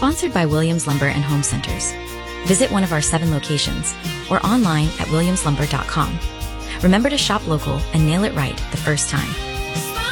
sponsored by Williams Lumber and Home Centers. Visit one of our 7 locations or online at williamslumber.com. Remember to shop local and nail it right the first time.